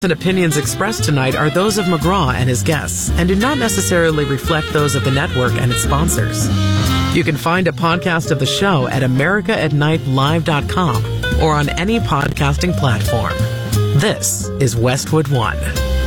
And opinions expressed tonight are those of McGraw and his guests and do not necessarily reflect those of the network and its sponsors. You can find a podcast of the show at americaatnightlive.com or on any podcasting platform. This is Westwood One.